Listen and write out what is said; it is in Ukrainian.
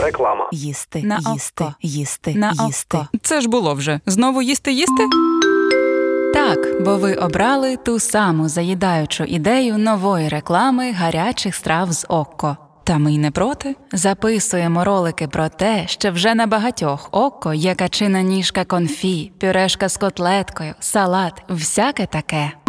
Реклама. Їсти, На їсти, око. їсти, На їсти. око. Це ж було вже. Знову їсти? Так, бо ви обрали ту саму заїдаючу ідею нової реклами гарячих страв з Окко. Та ми й не проти. Записуємо ролики про те, що вже на багатьох Окко є качина ніжка конфі, пюрешка з котлеткою, салат, всяке таке.